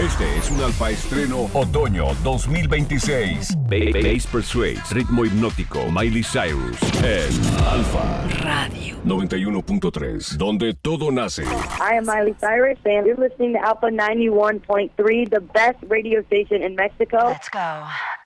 Este es un Alfa Estreno Otoño 2026. Bass Persuades, ritmo hipnótico, Miley Cyrus, en Alfa Radio 91.3, donde todo nace. I am Miley Cyrus, and you're listening to Alpha 91.3, the best radio station in Mexico. Let's go.